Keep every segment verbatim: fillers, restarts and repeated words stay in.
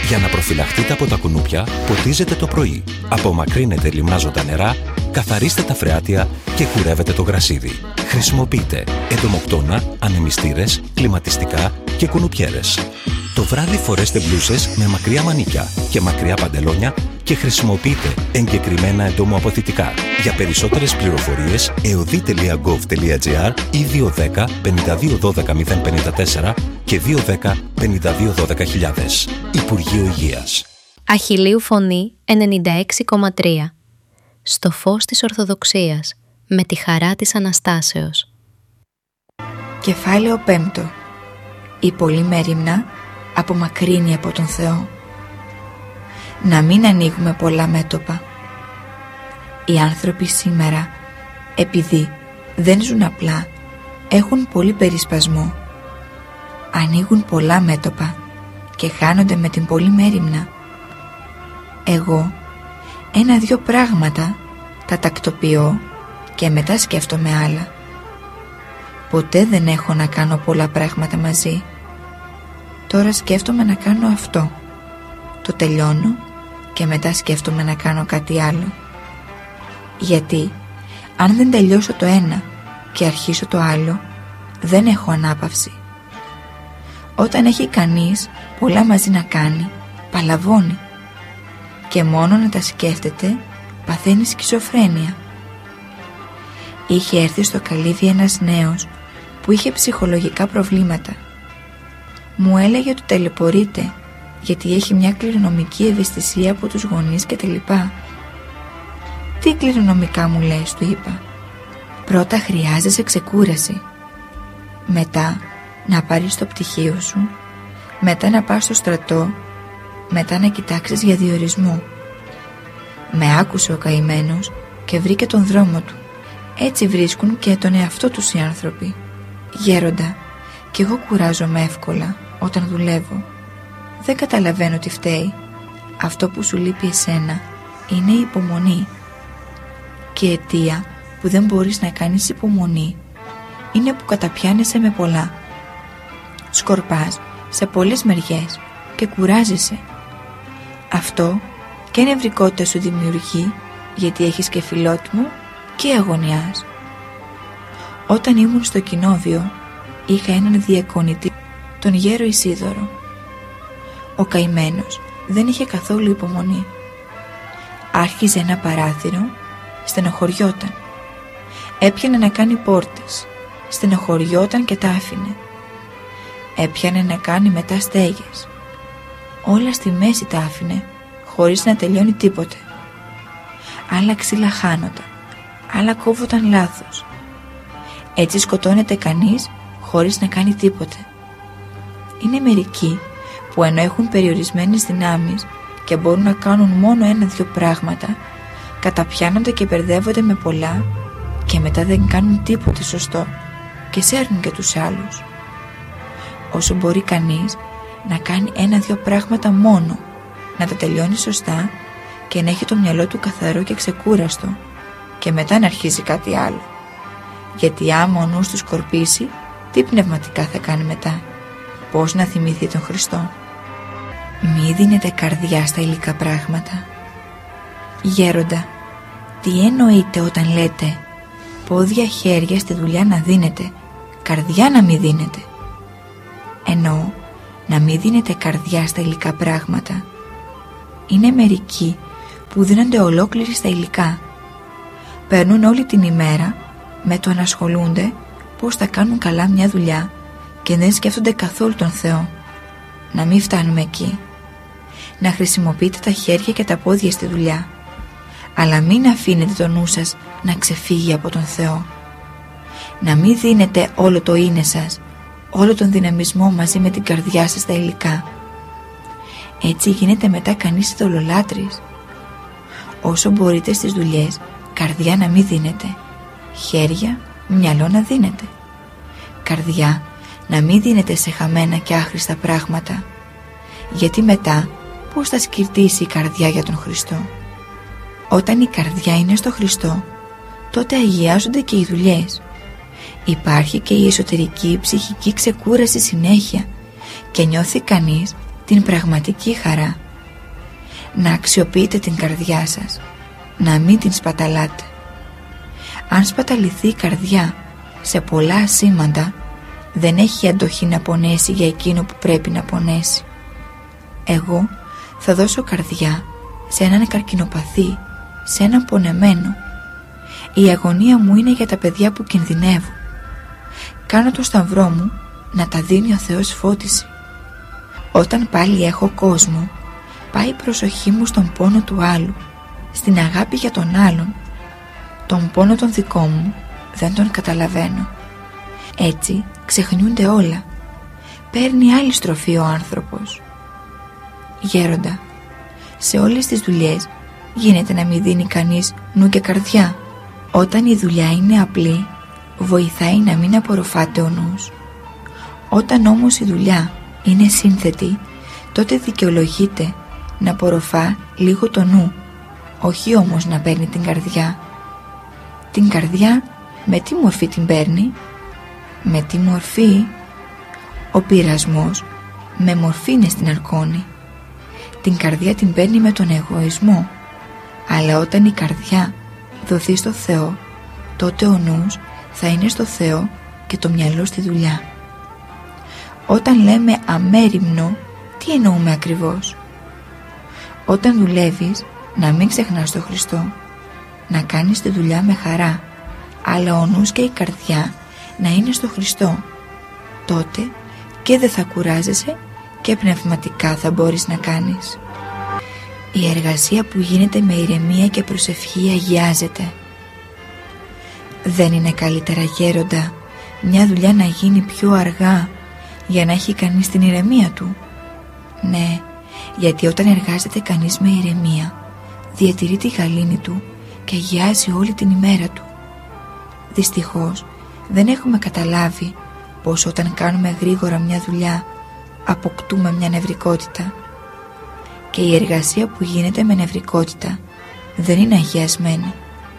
Για να προφυλαχτείτε από τα κουνούπια, ποτίζετε το πρωί. Απομακρύνετε λιμνάζοντα νερά, καθαρίστε τα φρεάτια και κουρεύετε το γρασίδι. Χρησιμοποιείτε εντομοκτώνα, ανεμιστήρες, κλιματιστικά και κουνουπιέρες. Το βράδυ φορέστε μπλούσες με μακριά μανίκια και μακριά παντελόνια και χρησιμοποιείτε εγκεκριμένα εντομοαποθητικά. Για περισσότερες πληροφορίες εωδή τελεία γκοβ τελεία τζι άρ ή δύο ένα μηδέν πέντε δύο ένα δύο μηδέν πέντε τέσσερα και δύο ένα πέντε δύο ένα δύο χιλιάδες. Υπουργείο Υγείας. Αχιλλείου Φωνή ενενήντα έξι κόμμα τρία. Στο φως της Ορθοδοξίας, με τη χαρά της Αναστάσεως. Κεφάλαιο πέμπτο. Η πολλή μέριμνα απομακρύνει από τον Θεό. Να μην ανοίγουμε πολλά μέτωπα. Οι άνθρωποι σήμερα, επειδή δεν ζουν απλά, έχουν πολύ περισπασμό. Ανοίγουν πολλά μέτωπα και χάνονται με την πολλή μέριμνα. Εγώ ένα-δυο πράγματα τα τακτοποιώ και μετά σκέφτομαι άλλα. Ποτέ δεν έχω να κάνω πολλά πράγματα μαζί. Τώρα σκέφτομαι να κάνω αυτό. Το τελειώνω και μετά σκέφτομαι να κάνω κάτι άλλο. Γιατί αν δεν τελειώσω το ένα και αρχίσω το άλλο, δεν έχω ανάπαυση. Όταν έχει κανείς πολλά μαζί να κάνει, παλαβώνει. Και μόνο να τα σκέφτεται παθαίνει σκιζοφρένεια. Είχε έρθει στο καλύβι ένας νέος που είχε ψυχολογικά προβλήματα. Μου έλεγε ότι ταλαιπωρείται γιατί έχει μια κληρονομική ευαισθησία από τους γονείς και τα λοιπά. Τι κληρονομικά μου λες, του είπα. Πρώτα χρειάζεσαι ξεκούραση. Μετά να πάρεις το πτυχίο σου. Μετά να πας στο στρατό. Μετά να κοιτάξεις για διορισμό. Με άκουσε ο καημένος και βρήκε τον δρόμο του. Έτσι βρίσκουν και τον εαυτό τους οι άνθρωποι. Γέροντα, κι εγώ κουράζομαι εύκολα όταν δουλεύω. Δεν καταλαβαίνω τι φταίει. Αυτό που σου λείπει εσένα είναι η υπομονή. Και αιτία που δεν μπορείς να κάνεις υπομονή είναι που καταπιάνεσαι με πολλά. Σκορπάς σε πολλές μεριές και κουράζεσαι. Αυτό και νευρικότητα σου δημιουργεί γιατί έχεις και φιλότιμο και αγωνιάς. Όταν ήμουν στο κοινόβιο είχα έναν διακονητή, τον γέρο Ισίδωρο. Ο καημένος δεν είχε καθόλου υπομονή. Άρχιζε ένα παράθυρο, στενοχωριόταν. Έπιανε να κάνει πόρτες, στενοχωριόταν και τα άφηνε. Έπιανε να κάνει μετά στέγες. Όλα στη μέση τα άφηνε, χωρίς να τελειώνει τίποτε. Άλλα ξύλα χάνονταν, άλλα κόβονταν λάθος. Έτσι σκοτώνεται κανείς χωρίς να κάνει τίποτε. Είναι μερικοί που ενώ έχουν περιορισμένες δυνάμεις και μπορούν να κάνουν μόνο ένα-δυο πράγματα, καταπιάνονται και μπερδεύονται με πολλά και μετά δεν κάνουν τίποτε σωστό και σέρνουν και τους άλλους. Όσο μπορεί κανείς να κάνει ένα-δυο πράγματα μόνο, να τα τελειώνει σωστά και να έχει το μυαλό του καθαρό και ξεκούραστο και μετά να αρχίσει κάτι άλλο. Γιατί άμα ο νους του σκορπίσει, τι πνευματικά θα κάνει μετά? Πώς να θυμηθεί τον Χριστό? Μη δίνετε καρδιά στα υλικά πράγματα. Γέροντα, τι εννοείτε όταν λέτε πόδια χέρια στη δουλειά να δίνετε, καρδιά να μη δίνετε? Εννοώ να μη δίνετε καρδιά στα υλικά πράγματα. Είναι μερικοί που δίνονται ολόκληροι στα υλικά. Παίρνουν όλη την ημέρα με το να ασχολούνται πώς θα κάνουν καλά μια δουλειά και δεν σκέφτονται καθόλου τον Θεό. Να μην φτάνουμε εκεί. Να χρησιμοποιείτε τα χέρια και τα πόδια στη δουλειά, αλλά μην αφήνετε το νου σας να ξεφύγει από τον Θεό. Να μην δίνετε όλο το είναι σας, όλο τον δυναμισμό μαζί με την καρδιά σας στα υλικά. Έτσι γίνεται μετά κανείς ειδωλολάτρης. Όσο μπορείτε στις δουλειές, καρδιά να μην δίνετε, χέρια, μυαλό να δίνετε. Καρδιά να μην δίνετε σε χαμένα και άχρηστα πράγματα, γιατί μετά πώς θα σκυρτήσει η καρδιά για τον Χριστό? Όταν η καρδιά είναι στο Χριστό, τότε αγιάζονται και οι δουλειές. Υπάρχει και η εσωτερική ψυχική ξεκούραση συνέχεια και νιώθει κανείς την πραγματική χαρά. Να αξιοποιείτε την καρδιά σας, να μην την σπαταλάτε. Αν σπαταληθεί η καρδιά σε πολλά ασήμαντα, δεν έχει αντοχή να πονέσει για εκείνο που πρέπει να πονέσει. Εγώ θα δώσω καρδιά σε έναν καρκινοπαθή, σε έναν πονεμένο. Η αγωνία μου είναι για τα παιδιά που κινδυνεύουν. Κάνω το σταυρό μου να τα δίνει ο Θεός φώτιση. Όταν πάλι έχω κόσμο, πάει η προσοχή μου στον πόνο του άλλου, στην αγάπη για τον άλλον. Τον πόνο τον δικό μου δεν τον καταλαβαίνω. Έτσι ξεχνιούνται όλα. Παίρνει άλλη στροφή ο άνθρωπος. Γέροντα, σε όλες τις δουλειές γίνεται να μην δίνει κανείς νου και καρδιά. Όταν η δουλειά είναι απλή, βοηθάει να μην απορροφάται ο νους. Όταν όμως η δουλειά είναι σύνθετη, τότε δικαιολογείται να απορροφά λίγο το νου, όχι όμως να παίρνει την καρδιά. Την καρδιά με τι μορφή την παίρνει? Με τι μορφή? Ο πειρασμός με μορφή είναι στην αρκώνη. Την καρδιά την παίρνει με τον εγωισμό. Αλλά όταν η καρδιά δοθεί στο Θεό, τότε ο νους θα είναι στο Θεό και το μυαλό στη δουλειά. Όταν λέμε αμέριμνο, τι εννοούμε ακριβώς? Όταν δουλεύεις, να μην ξεχνάς τον Χριστό, να κάνεις τη δουλειά με χαρά, αλλά ο νους και η καρδιά να είναι στο Χριστό. Τότε και δεν θα κουράζεσαι και πνευματικά θα μπορείς να κάνεις. Η εργασία που γίνεται με ηρεμία και προσευχή αγιάζεται. Δεν είναι καλύτερα, γέροντα, μια δουλειά να γίνει πιο αργά για να έχει κανείς την ηρεμία του? Ναι, γιατί όταν εργάζεται κανείς με ηρεμία, διατηρεί τη γαλήνη του και αγιάζει όλη την ημέρα του. Δυστυχώς δεν έχουμε καταλάβει πως όταν κάνουμε γρήγορα μια δουλειά αποκτούμε μια νευρικότητα. Και η εργασία που γίνεται με νευρικότητα δεν είναι αγιασμένη.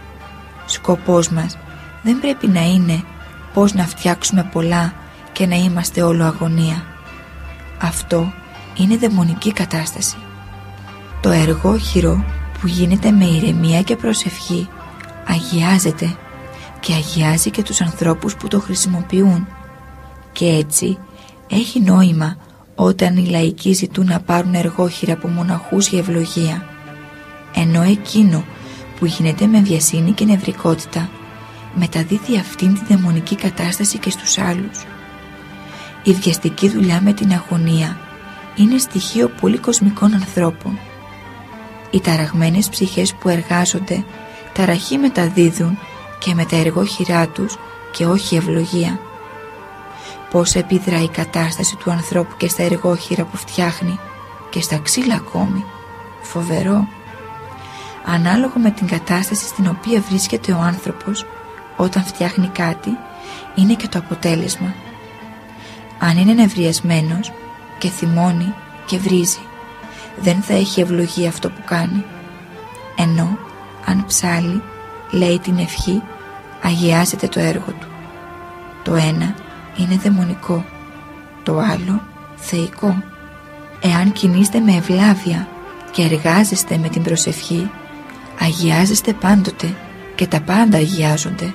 Σκοπός μας δεν πρέπει να είναι πως να φτιάξουμε πολλά και να είμαστε όλο αγωνία. Αυτό είναι δαιμονική κατάσταση. Το εργόχειρο που γίνεται με ηρεμία και προσευχή αγιάζεται και αγιάζει και τους ανθρώπους που το χρησιμοποιούν. Και έτσι έχει νόημα όταν οι λαϊκοί ζητούν να πάρουν εργόχειρα από μοναχούς για ευλογία, ενώ εκείνο που γίνεται με βιασύνη και νευρικότητα μεταδίδει αυτήν τη δαιμονική κατάσταση και στους άλλους. Η βιαστική δουλειά με την αγωνία είναι στοιχείο πολύ κοσμικών ανθρώπων. Οι ταραγμένες ψυχές που εργάζονται ταραχή μεταδίδουν και με τα εργόχειρά τους και όχι ευλογία. Πώς επιδρά η κατάσταση του ανθρώπου και στα εργόχειρα που φτιάχνει και στα ξύλα ακόμη? Φοβερό. Ανάλογα με την κατάσταση στην οποία βρίσκεται ο άνθρωπος όταν φτιάχνει κάτι, είναι και το αποτέλεσμα. Αν είναι νευριασμένος και θυμώνει και βρίζει, δεν θα έχει ευλογία αυτό που κάνει. Ενώ αν ψάλει, λέει την ευχή, αγιάζεται το έργο του. Το ένα είναι δαιμονικό, το άλλο θεϊκό. Εάν κινείστε με ευλάβεια και εργάζεστε με την προσευχή, αγιάζεστε πάντοτε και τα πάντα αγιάζονται.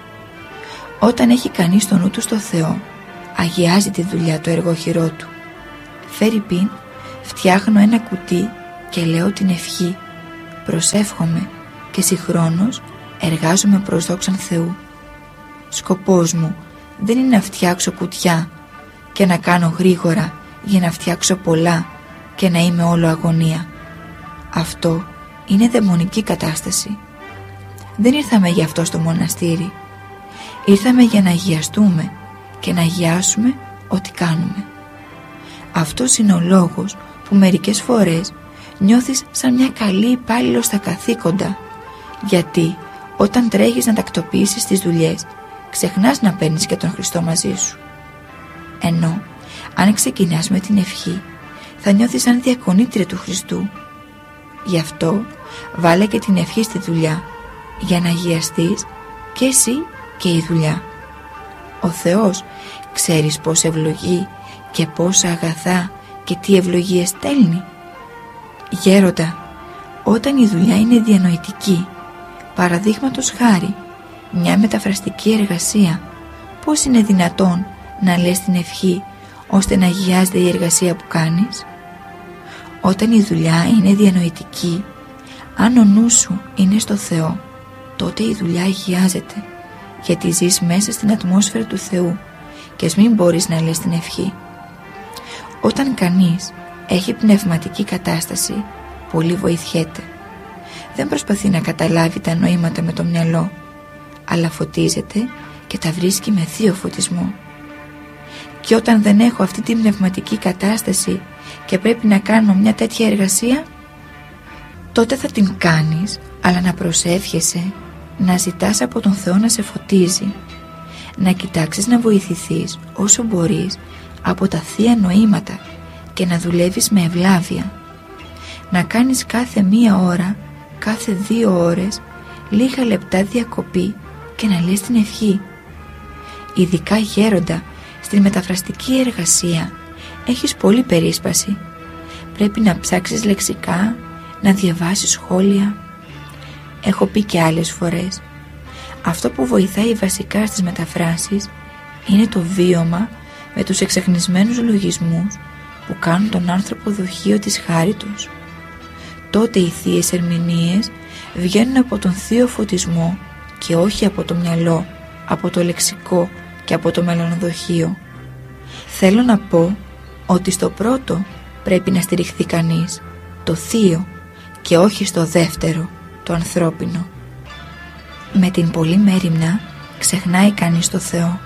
Όταν έχει κανείς το νου του στο Θεό, αγιάζει τη δουλειά το εργόχειρό του. Φερρυπίν, φτιάχνω ένα κουτί και λέω την ευχή, προσεύχομαι και συγχρόνως εργάζομαι προς δόξαν Θεού. Σκοπός μου δεν είναι να φτιάξω κουτιά και να κάνω γρήγορα για να φτιάξω πολλά και να είμαι όλο αγωνία. Αυτό είναι δαιμονική κατάσταση. Δεν ήρθαμε γι' αυτό στο μοναστήρι. Ήρθαμε για να αγιαστούμε και να αγιάσουμε ό,τι κάνουμε. Αυτός είναι ο λόγος που μερικές φορές νιώθεις σαν μια καλή υπάλληλο στα καθήκοντα, γιατί όταν τρέχεις να τακτοποιήσεις τις δουλειές, ξεχνάς να παίρνεις και τον Χριστό μαζί σου. Ενώ αν ξεκινάς με την ευχή, θα νιώθεις σαν διακονήτρια του Χριστού. Γι' αυτό βάλε και την ευχή στη δουλειά, για να αγιαστείς και εσύ και η δουλειά. Ο Θεός ξέρεις πώς ευλογεί και πόσα αγαθά και τι ευλογίες στέλνει. Γέροντα, όταν η δουλειά είναι διανοητική, παραδείγματος χάρη, μια μεταφραστική εργασία, πώς είναι δυνατόν να λες την ευχή ώστε να αγιάζεται η εργασία που κάνεις? Όταν η δουλειά είναι διανοητική, αν ο νους σου είναι στο Θεό, τότε η δουλειά αγιάζεται, γιατί ζεις μέσα στην ατμόσφαιρα του Θεού και ας μην μπορείς να λες την ευχή. Όταν κανείς έχει πνευματική κατάσταση, πολύ βοηθιέται. Δεν προσπαθεί να καταλάβει τα νοήματα με το μυαλό, αλλά φωτίζεται και τα βρίσκει με θείο φωτισμό. Και όταν δεν έχω αυτή την πνευματική κατάσταση και πρέπει να κάνω μια τέτοια εργασία, τότε θα την κάνεις, αλλά να προσεύχεσαι, να ζητάς από τον Θεό να σε φωτίζει, να κοιτάξεις να βοηθηθείς όσο μπορείς από τα θεία νοήματα και να δουλεύεις με ευλάβεια, να κάνεις κάθε μία ώρα, κάθε δύο ώρες, λίγα λεπτά διακοπή και να λες την ευχή. Ειδικά γέροντα, στην μεταφραστική εργασία έχεις πολύ περίσπαση. Πρέπει να ψάξεις λεξικά, να διαβάσεις σχόλια. Έχω πει και άλλες φορές, αυτό που βοηθάει βασικά στις μεταφράσεις είναι το βίωμα με τους εξαχνισμένους λογισμούς που κάνουν τον άνθρωπο δοχείο της χάριτος. Τότε οι θείες ερμηνείες βγαίνουν από τον θείο φωτισμό και όχι από το μυαλό, από το λεξικό και από το μελανοδοχείο. Θέλω να πω ότι στο πρώτο πρέπει να στηριχθεί κανείς, το θείο, και όχι στο δεύτερο, το ανθρώπινο. Με την πολλή μέριμνα ξεχνάει κανείς το Θεό.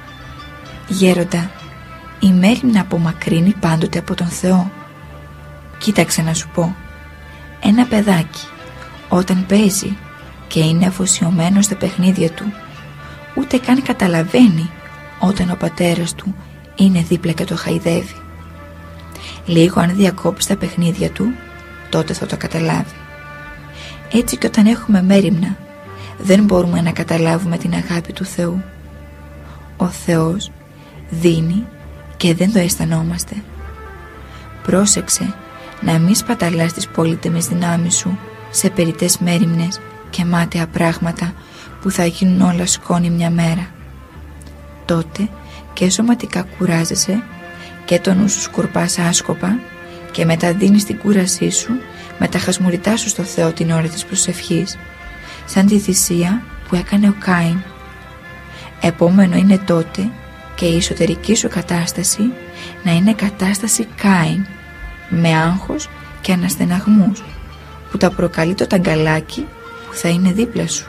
Γέροντα, η μέριμνα απομακρύνει πάντοτε από τον Θεό. Κοίταξε να σου πω, ένα παιδάκι όταν παίζει και είναι αφοσιωμένο στα παιχνίδια του, ούτε καν καταλαβαίνει όταν ο πατέρας του είναι δίπλα και το χαϊδεύει. Λίγο αν διακόψει τα παιχνίδια του, τότε θα το καταλάβει. Έτσι και όταν έχουμε μέριμνα, δεν μπορούμε να καταλάβουμε την αγάπη του Θεού. Ο Θεός δίνει και δεν το αισθανόμαστε. Πρόσεξε να μην σπαταλάς τις πολύτιμες δυνάμεις σου σε περιττές μέριμνες και μάταια πράγματα που θα γίνουν όλα σκόνη μια μέρα. Τότε και σωματικά κουράζεσαι και το νου σου σκορπάς άσκοπα και μετά δίνεις την κούρασή σου με τα χασμουριτά σου στο Θεό την ώρα της προσευχής, σαν τη θυσία που έκανε ο Κάιν. Επόμενο είναι τότε και η εσωτερική σου κατάσταση να είναι κατάσταση Κάιν, με άγχος και αναστεναγμούς που τα προκαλεί το ταγκαλάκι που θα είναι δίπλα σου.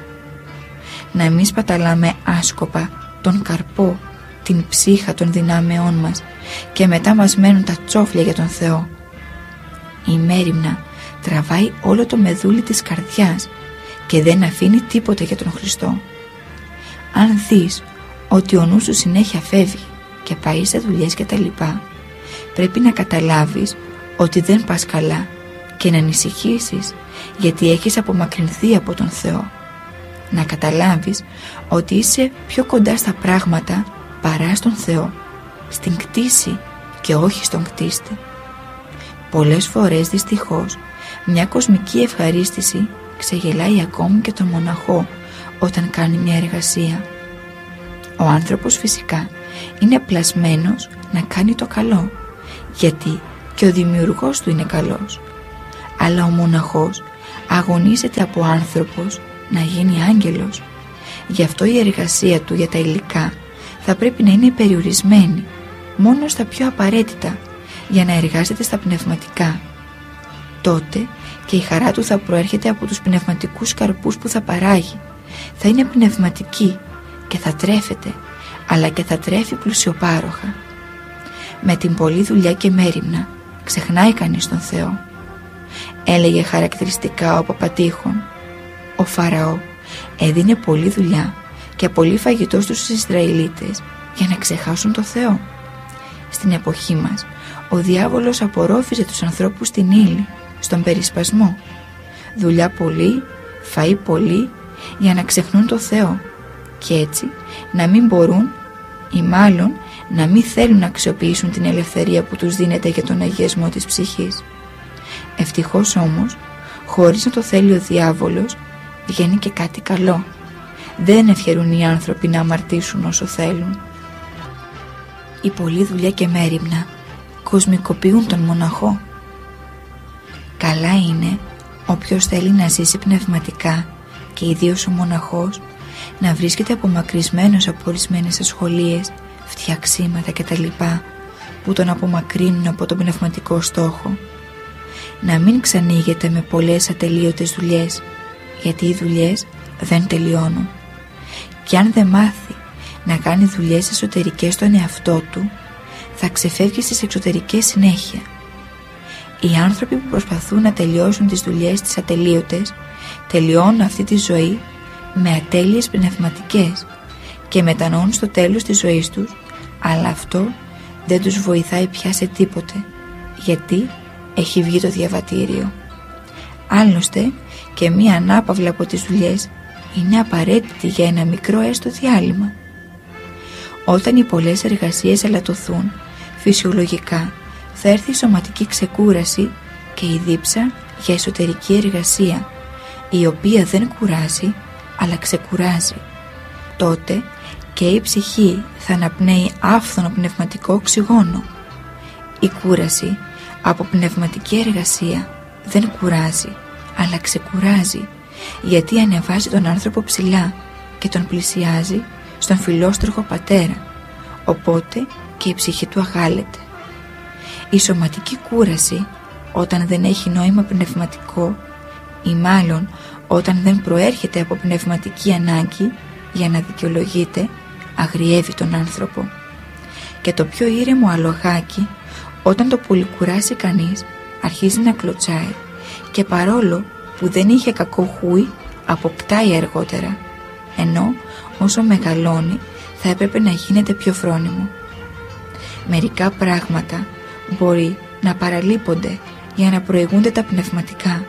Να μην σπαταλάμε άσκοπα τον καρπό, την ψύχα των δυνάμεών μας και μετά μας μένουν τα τσόφλια για τον Θεό. Η μέριμνα τραβάει όλο το μεδούλι της καρδιάς και δεν αφήνει τίποτα για τον Χριστό. Αν δεις ότι ο νους σου συνέχεια φεύγει και πάει σε δουλειές και τα λοιπά, πρέπει να καταλάβεις ότι δεν πας καλά και να ανησυχήσεις γιατί έχεις απομακρυνθεί από τον Θεό. Να καταλάβεις ότι είσαι πιο κοντά στα πράγματα παρά στον Θεό, στην κτήση και όχι στον κτίστη. Πολλές φορές δυστυχώς μια κοσμική ευχαρίστηση ξεγελάει ακόμη και τον μοναχό όταν κάνει μια εργασία. Ο άνθρωπος φυσικά είναι πλασμένος να κάνει το καλό, γιατί και ο δημιουργός του είναι καλός. Αλλά ο μοναχός αγωνίζεται από άνθρωπος να γίνει άγγελος. Γι' αυτό η εργασία του για τα υλικά θα πρέπει να είναι περιορισμένη μόνο στα πιο απαραίτητα για να εργάζεται στα πνευματικά. Τότε και η χαρά του θα προέρχεται από τους πνευματικούς καρπούς που θα παράγει. Θα είναι πνευματική και θα τρέφεται, αλλά και θα τρέφει πλουσιοπάροχα. Με την πολλή δουλειά και μέριμνα ξεχνάει κανείς τον Θεό. Έλεγε χαρακτηριστικά ο Παπατήχων, ο Φαραώ έδινε πολλή δουλειά και πολύ φαγητό στους Ισραηλίτες για να ξεχάσουν το Θεό. Στην εποχή μας ο διάβολος απορρόφιζε τους ανθρώπους στην ύλη, στον περισπασμό. Δουλειά πολύ, φαΐ πολύ για να ξεχνούν το Θεό και έτσι να μην μπορούν ή μάλλον να μην θέλουν να αξιοποιήσουν την ελευθερία που τους δίνεται για τον αγιασμό της ψυχής. Ευτυχώς όμως, χωρίς να το θέλει ο διάβολος, βγαίνει και κάτι καλό. Δεν ευχερούν οι άνθρωποι να αμαρτήσουν όσο θέλουν. Η πολλή δουλειά και μέριμνα κοσμικοποιούν τον μοναχό. Καλά είναι όποιος θέλει να ζήσει πνευματικά, και ιδίως ο μοναχός, να βρίσκεται απομακρυσμένος από ορισμένες ασχολίες, φτιαξίματα κτλ. Που τον απομακρύνουν από τον πνευματικό στόχο. Να μην ξανοίγεται με πολλές ατελείωτες δουλειές, γιατί οι δουλειές δεν τελειώνουν. Και αν δεν μάθει να κάνει δουλειές εσωτερικές στον εαυτό του, θα ξεφεύγει στις εξωτερικές συνέχεια. Οι άνθρωποι που προσπαθούν να τελειώσουν τις δουλειές τις ατελείωτες, τελειώνουν αυτή τη ζωή με ατέλειες πνευματικές και μετανοούν στο τέλος της ζωής τους, αλλά αυτό δεν τους βοηθάει πια σε τίποτε, γιατί έχει βγει το διαβατήριο. Άλλωστε, και μία ανάπαυλα από τις δουλειές είναι απαραίτητη για ένα μικρό έστω διάλειμμα. Όταν οι πολλές εργασίες ελαττωθούν, φυσιολογικά θα έρθει η σωματική ξεκούραση και η δίψα για εσωτερική εργασία, η οποία δεν κουράζει αλλά ξεκουράζει. Τότε και η ψυχή θα αναπνέει άφθονο πνευματικό οξυγόνο. Η κούραση από πνευματική εργασία δεν κουράζει αλλά ξεκουράζει, γιατί ανεβάζει τον άνθρωπο ψηλά και τον πλησιάζει στον φιλόστροχο πατέρα, οπότε και η ψυχή του αγάλεται. Η σωματική κούραση, όταν δεν έχει νόημα πνευματικό, ή μάλλον όταν δεν προέρχεται από πνευματική ανάγκη για να δικαιολογείται, αγριεύει τον άνθρωπο. Και το πιο ήρεμο αλογάκι, όταν το πολυκουράσει κανείς, αρχίζει να κλωτσάει, και παρόλο που δεν είχε κακό χούι, αποκτάει αργότερα, ενώ όσο μεγαλώνει θα έπρεπε να γίνεται πιο φρόνιμο. Μερικά πράγματα μπορεί να παραλείπονται για να προηγούνται τα πνευματικά.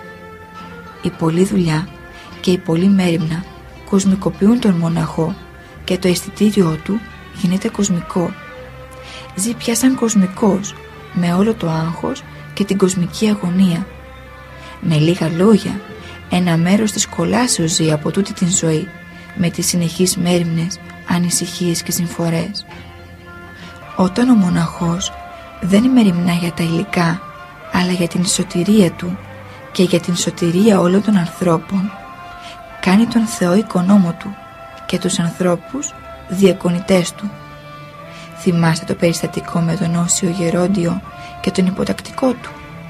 Η πολλή δουλειά και η πολλή μέριμνα κοσμικοποιούν τον μοναχό και το αισθητήριό του γίνεται κοσμικό. Ζει πια σαν κοσμικός, με όλο το άγχος και την κοσμική αγωνία. Με λίγα λόγια, ένα μέρος της κολάσεως ζει από τούτη την ζωή, με τις συνεχείς μέριμνες, ανησυχίες και συμφορές. Όταν ο μοναχός δεν μεριμνά για τα υλικά, αλλά για την σωτηρία του και για την σωτηρία όλων των ανθρώπων, κάνει τον Θεό οικονόμο του και τους ανθρώπους διακονητές του. Θυμάστε το περιστατικό με τον Όσιο Γερόντιο και τον υποτακτικό του.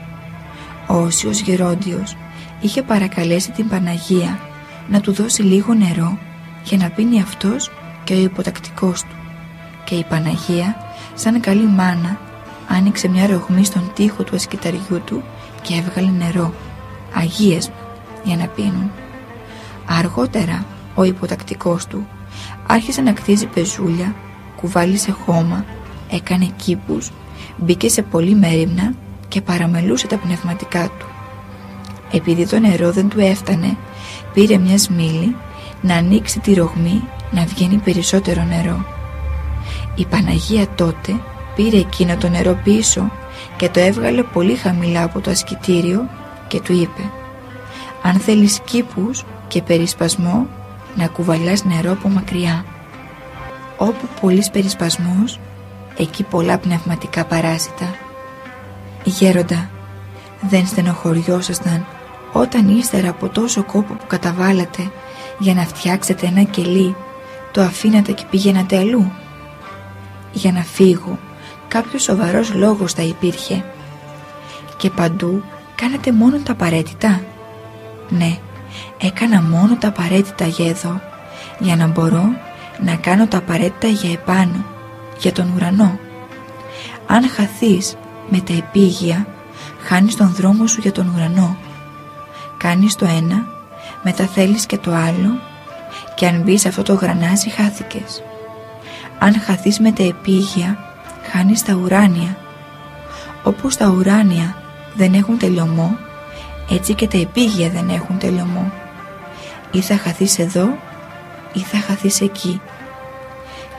Ο Όσιος Γερόντιος είχε παρακαλέσει την Παναγία να του δώσει λίγο νερό για να πίνει αυτός και ο υποτακτικός του, και η Παναγία, σαν καλή μάνα, άνοιξε μια ρογμή στον τοίχο του ασκηταριού του και έβγαλε νερό, αγίασμα, για να πίνουν. Αργότερα ο υποτακτικός του άρχισε να κτίζει πεζούλια, κουβάλισε χώμα, έκανε κήπους, μπήκε σε πολλή μέριμνα και παραμελούσε τα πνευματικά του. Επειδή το νερό δεν του έφτανε, πήρε μια σμήλη να ανοίξει τη ρογμή να βγαίνει περισσότερο νερό. Η Παναγία τότε πήρε εκείνο το νερό πίσω και το έβγαλε πολύ χαμηλά από το ασκητήριο και του είπε: «Αν θέλεις κήπους και περισπασμό, να κουβαλάς νερό από μακριά». Όπου πολύς περισπασμός, εκεί πολλά πνευματικά παράσιτα. Γέροντα, δεν στενοχωριόσασταν όταν ύστερα από τόσο κόπο που καταβάλατε για να φτιάξετε ένα κελί, το αφήνατε και πηγαίνατε αλλού? Για να φύγω, κάποιος σοβαρός λόγος θα υπήρχε. Και παντού κάνατε μόνο τα απαραίτητα? Ναι, έκανα μόνο τα απαραίτητα για εδώ, για να μπορώ να κάνω τα απαραίτητα για επάνω, για τον ουρανό. Αν χαθείς με τα επίγεια, χάνεις τον δρόμο σου για τον ουρανό. Κάνεις το ένα, μετά θέλεις και το άλλο, και αν μπεις αυτό το γρανάζι, χάθηκες. Αν χαθείς με τα επίγεια, χάνεις τα ουράνια. Όπως τα ουράνια δεν έχουν τελειωμό, έτσι και τα επίγεια δεν έχουν τελειωμό. Ή θα χαθείς εδώ ή θα χαθείς εκεί.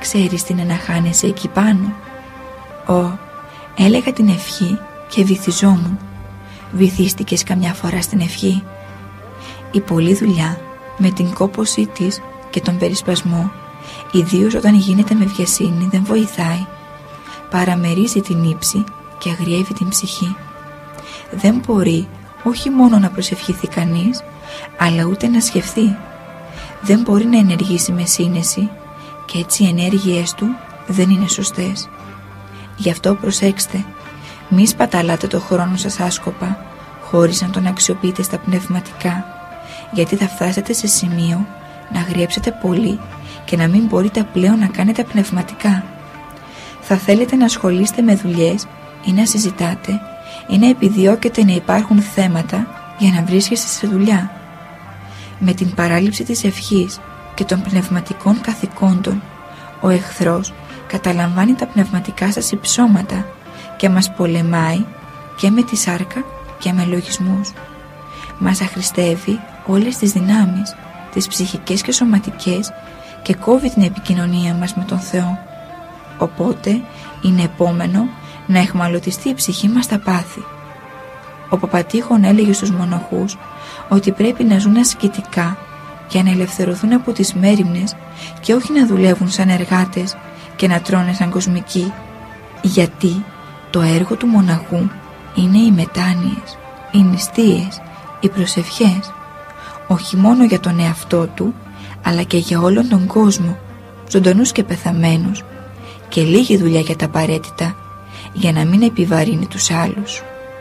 ξέρεις τι είναι να χάνεσαι εκεί πάνω? Ω, έλεγα την ευχή και βυθιζόμουν. Βυθίστηκες καμιά φορά στην ευχή? Η πολλή δουλειά με την κόπωσή της και τον περισπασμό, ιδίως όταν γίνεται με βιασύνη, δεν βοηθάει. Παραμερίζει την ύψη και αγριεύει την ψυχή. Δεν μπορεί όχι μόνο να προσευχηθεί κανείς, αλλά ούτε να σκεφτεί. Δεν μπορεί να ενεργήσει με σύνεση και έτσι οι ενέργειές του δεν είναι σωστές. Γι' αυτό προσέξτε, μη σπαταλάτε το χρόνο σας άσκοπα, χωρίς να τον αξιοποιείτε στα πνευματικά, γιατί θα φτάσετε σε σημείο να αγριέψετε πολύ και να μην μπορείτε πλέον να κάνετε πνευματικά. Θα θέλετε να ασχολείστε με δουλειές ή να συζητάτε ή να επιδιώκετε να υπάρχουν θέματα για να βρίσκεστε σε δουλειά. Με την παράληψη της ευχής και των πνευματικών καθηκόντων, ο εχθρός καταλαμβάνει τα πνευματικά σας υψώματα και μας πολεμάει και με τη σάρκα και με λογισμούς. Μας αχρηστεύει όλες τις δυνάμεις, τις ψυχικές και σωματικές, και κόβει την επικοινωνία μας με τον Θεό. Οπότε είναι επόμενο να εχμαλωτιστεί η ψυχή μας στα πάθη. Ο Παπατήχων έλεγε στους μοναχούς ότι πρέπει να ζουν ασκητικά για να ελευθερωθούν από τις μέριμνες και όχι να δουλεύουν σαν εργάτες και να τρώνε σαν κοσμικοί, γιατί το έργο του μοναχού είναι οι μετάνοιες, οι νηστείες, οι προσευχές, όχι μόνο για τον εαυτό του, αλλά και για όλον τον κόσμο, ζωντανούς και πεθαμένους, και λίγη δουλειά για τα απαραίτητα, για να μην επιβαρύνει τους άλλους.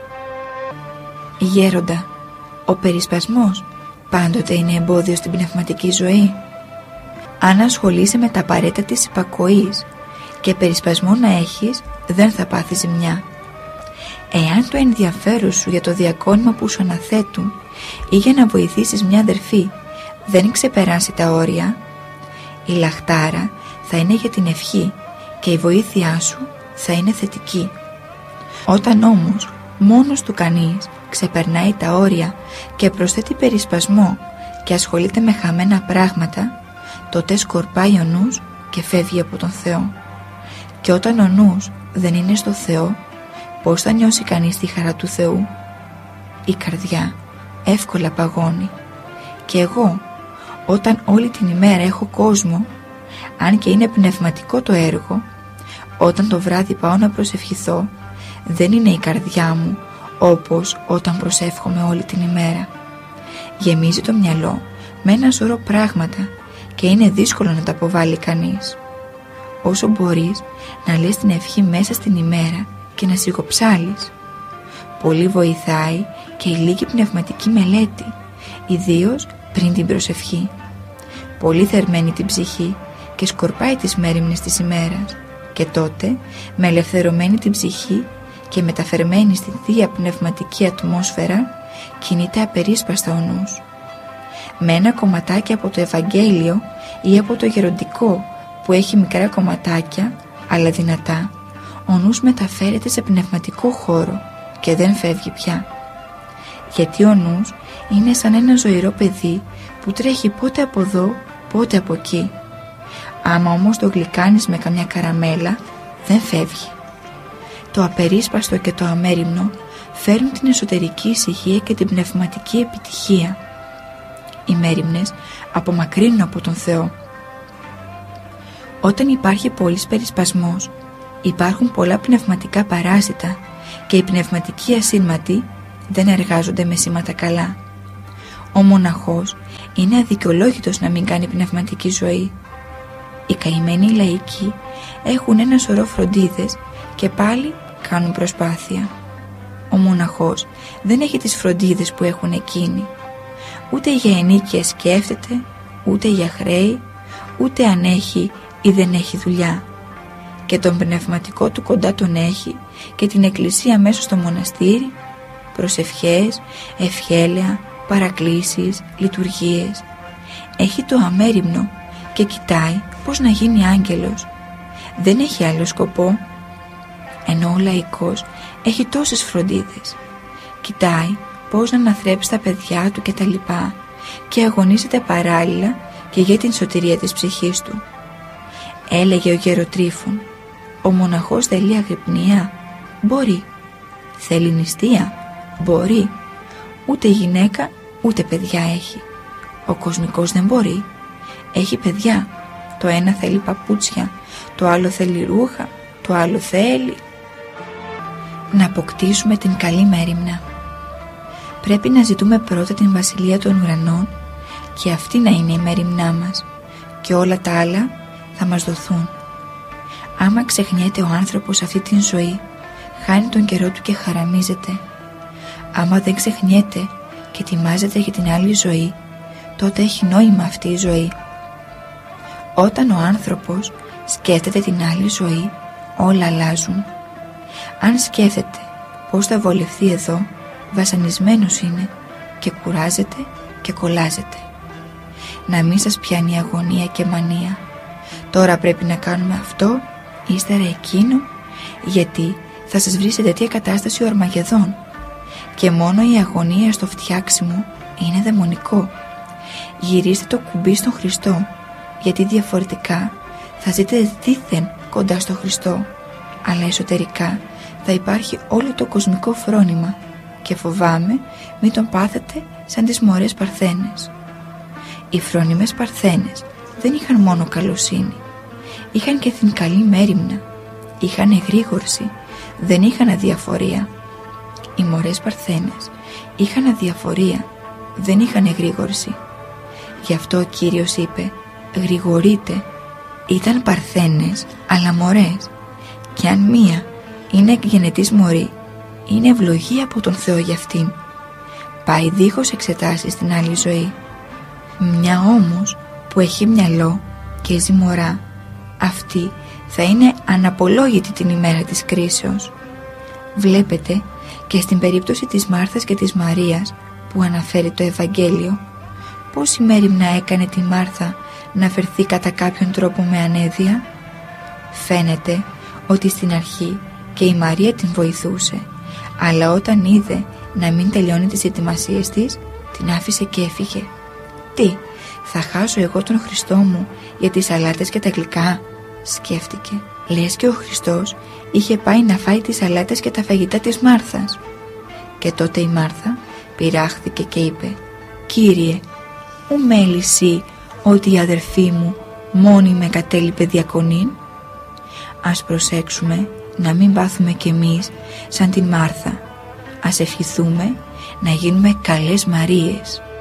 Γέροντα, ο περισπασμός πάντοτε είναι εμπόδιο στην πνευματική ζωή. Αν ασχολείσαι με τα απαραίτητα της υπακοής και περισπασμό να έχεις, δεν θα πάθεις ζημιά. Εάν το ενδιαφέρον σου για το διακόνημα που σου αναθέτουν ή για να βοηθήσεις μια αδερφή δεν ξεπεράσει τα όρια, η λαχτάρα θα είναι για την ευχή και η βοήθειά σου θα είναι θετική. Όταν όμως μόνος του κανείς ξεπερνάει τα όρια και προσθέτει περισπασμό και ασχολείται με χαμένα πράγματα, τότε σκορπάει ο νους και φεύγει από τον Θεό. Και όταν ο νους δεν είναι στο Θεό, πώς θα νιώσει κανείς τη χαρά του Θεού? Η καρδιά εύκολα παγώνει. Και εγώ, όταν όλη την ημέρα έχω κόσμο, αν και είναι πνευματικό το έργο, όταν το βράδυ πάω να προσευχηθώ, δεν είναι η καρδιά μου όπως όταν προσεύχομαι όλη την ημέρα. Γεμίζει το μυαλό με ένα σωρό πράγματα και είναι δύσκολο να τα αποβάλει κανείς. Όσο μπορείς να λες την ευχή μέσα στην ημέρα και να σιγοψάλεις. Πολύ βοηθάει και η λίγη πνευματική μελέτη, ιδίως πριν την προσευχή. Πολύ θερμαίνει την ψυχή και σκορπάει τις μέριμνες της ημέρας, και τότε με ελευθερωμένη την ψυχή και μεταφερμένη στη θεία πνευματική ατμόσφαιρα κινείται απερίσπαστα ο νους. Με ένα κομματάκι από το Ευαγγέλιο ή από το γεροντικό που έχει μικρά κομματάκια αλλά δυνατά, ο νους μεταφέρεται σε πνευματικό χώρο και δεν φεύγει πια. Γιατί ο νους είναι σαν ένα ζωηρό παιδί που τρέχει πότε από εδώ πότε από εκεί. Άμα όμως το γλυκάνεις με καμιά καραμέλα, δεν φεύγει. Το απερίσπαστο και το αμέριμνο φέρνουν την εσωτερική ησυχία και την πνευματική επιτυχία. Οι μέριμνες απομακρύνουν από τον Θεό. Όταν υπάρχει πολύς περισπασμός, υπάρχουν πολλά πνευματικά παράσιτα και οι πνευματικοί ασύρματοι δεν εργάζονται με σήματα καλά. Ο μοναχός είναι αδικαιολόγητος να μην κάνει πνευματική ζωή. Οι καημένοι λαϊκοί έχουν ένα σωρό φροντίδες και πάλι κάνουν προσπάθεια. Ο μοναχός δεν έχει τις φροντίδες που έχουν εκείνοι. Ούτε για ενίκεια σκέφτεται, ούτε για χρέη, ούτε αν έχει ή δεν έχει δουλειά. Και τον πνευματικό του κοντά τον έχει και την εκκλησία μέσα στο μοναστήρι, προσευχές, ευχέλαια, παρακλήσεις, λειτουργίες. Έχει το αμέριμνο και κοιτάει πώς να γίνει άγγελος. Δεν έχει άλλο σκοπό. Ενώ ο λαϊκός έχει τόσες φροντίδες. Κοιτάει πώς να αναθρέψει τα παιδιά του και τα λοιπά και αγωνίζεται παράλληλα και για την σωτηρία της ψυχής του. Έλεγε ο γεροτρίφων, ο μοναχός θέλει αγρυπνία? Μπορεί. Θέλει νηστεία? Μπορεί. Ούτε γυναίκα ούτε παιδιά έχει. Ο κοσμικός δεν μπορεί. Έχει παιδιά. Το ένα θέλει παπούτσια, το άλλο θέλει ρούχα, το άλλο θέλει. Να αποκτήσουμε την καλή μέριμνα. Πρέπει να ζητούμε πρώτα την βασιλεία των ουρανών και αυτή να είναι η μέριμνά μας και όλα τα άλλα θα μας δοθούν. Άμα ξεχνιέται ο άνθρωπος αυτή την ζωή, χάνει τον καιρό του και χαραμίζεται. Άμα δεν ξεχνιέται και ετοιμάζεται για την άλλη ζωή, τότε έχει νόημα αυτή η ζωή. Όταν ο άνθρωπος σκέφτεται την άλλη ζωή, όλα αλλάζουν. Αν σκέφτεται πώς θα βολευτεί εδώ, βασανισμένος είναι και κουράζεται και κολλάζεται. Να μην σας πιάνει αγωνία και μανία. Τώρα πρέπει να κάνουμε αυτό, ύστερα εκείνο, γιατί θα σας βρει σε τέτοια κατάσταση ο Αρμαγεδόν. Και μόνο η αγωνία στο φτιάξιμο είναι δαιμονικό. Γυρίστε το κουμπί στον Χριστό, γιατί διαφορετικά θα ζείτε δίθεν κοντά στο Χριστό, αλλά εσωτερικά θα υπάρχει όλο το κοσμικό φρόνημα και φοβάμαι μην τον πάθετε σαν τις μωρές παρθένες. Οι φρόνιμες παρθένες δεν είχαν μόνο καλοσύνη, είχαν και την καλή μέριμνα, είχαν εγρήγορση, δεν είχαν αδιαφορία. Οι μωρές παρθένες είχαν αδιαφορία, δεν είχαν εγρήγορση. Γι' αυτό ο Κύριος είπε «Γρηγορείτε». Ήταν παρθένες αλλά μωρές, και αν μία είναι γενετής μωρή, είναι ευλογία από τον Θεό για αυτήν. Πάει δίχως εξετάσεις στην άλλη ζωή. Μια όμως που έχει μυαλό και ζει μωρά, αυτή θα είναι αναπολόγητη την ημέρα της κρίσεως. Βλέπετε και στην περίπτωση της Μάρθας και της Μαρίας που αναφέρει το Ευαγγέλιο, πώς η μέριμνα έκανε τη Μάρθα να φερθεί κατά κάποιον τρόπο με ανέδεια. Φαίνεται ότι στην αρχή και η Μαρία την βοηθούσε, αλλά όταν είδε να μην τελειώνει τις ετοιμασίες της, την άφησε και έφυγε. Τι, θα χάσω εγώ τον Χριστό μου για τις σαλάτες και τα γλυκά, σκέφτηκε. Λες και ο Χριστός είχε πάει να φάει τις σαλάτες και τα φαγητά της Μάρθας. Και τότε η Μάρθα πειράχθηκε και είπε «Κύριε, ου μέλησι ότι η αδερφή μου μόνη με κατέλειπε διακονήν». Ας προσέξουμε να μην πάθουμε κι εμείς σαν την Μάρθα. Ας ευχηθούμε να γίνουμε καλές Μαρίες.